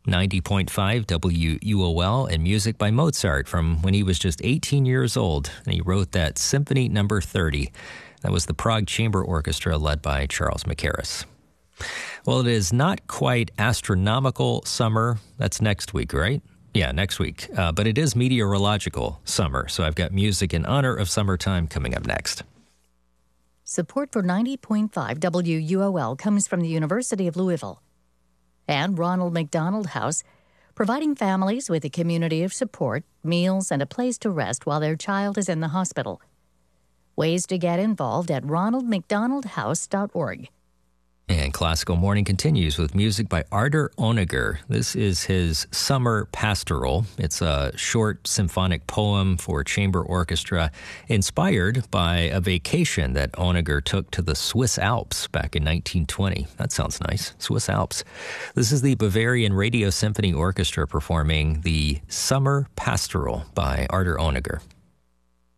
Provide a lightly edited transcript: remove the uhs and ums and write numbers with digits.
90.5 WUOL, and music by Mozart from when he was just 18 years old. And he wrote that Symphony Number 30. That was the Prague Chamber Orchestra led by Charles Mackerras. Well, it is not quite astronomical summer. That's next week, right? Yeah, next week. But it is meteorological summer. So I've got music in honor of summertime coming up next. Support for 90.5 WUOL comes from the University of Louisville and Ronald McDonald House, providing families with a community of support, meals, and a place to rest while their child is in the hospital. Ways to get involved at ronaldmcdonaldhouse.org. And Classical Morning continues with music by Artur Honegger. This is his Summer Pastoral. It's a short symphonic poem for chamber orchestra inspired by a vacation that Honegger took to the Swiss Alps back in 1920. That sounds nice. Swiss Alps. This is the Bavarian Radio Symphony Orchestra performing the Summer Pastoral by Artur Honegger.